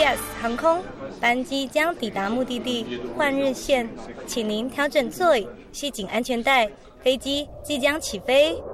，TBS 航空班机将抵达目的地换日线，请您调整座椅，系紧安全带，飞机即将起飞。